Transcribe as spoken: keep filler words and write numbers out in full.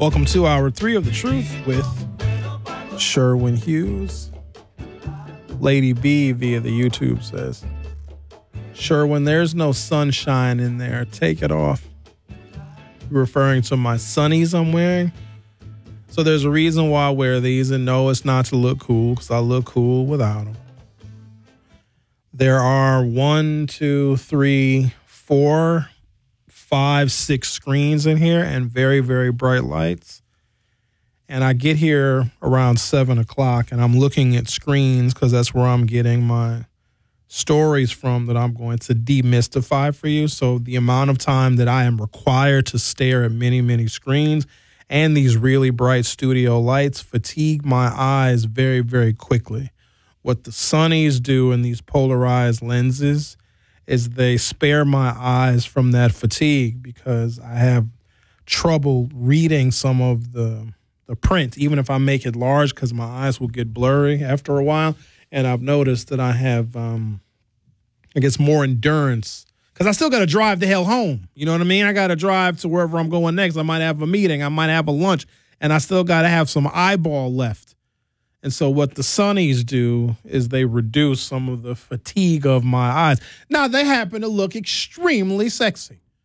Welcome to hour three of The Truth with Sherwin Hughes. Lady B via the YouTube says, Sherwin, there's no sunshine in there. Take it off. You're referring to my sunnies I'm wearing. So there's a reason why I wear these, and no, it's not to look cool, because I look cool without them. There are one, two, three, four, five, six screens in here and very, very bright lights. And I get here around seven o'clock and I'm looking at screens because that's where I'm getting my stories from that I'm going to demystify for you. So the amount of time that I am required to stare at many, many screens and these really bright studio lights fatigue my eyes very, very quickly. What the sunnies do in these polarized lenses is they spare my eyes from that fatigue because I have trouble reading some of the the print, even if I make it large, because my eyes will get blurry after a while. And I've noticed that I have, um, I guess, more endurance because I still got to drive the hell home. You know what I mean? I got to drive to wherever I'm going next. I might have a meeting. I might have a lunch, and I still got to have some eyeball left. And so what the sunnies do is they reduce some of the fatigue of my eyes. Now, they happen to look extremely sexy.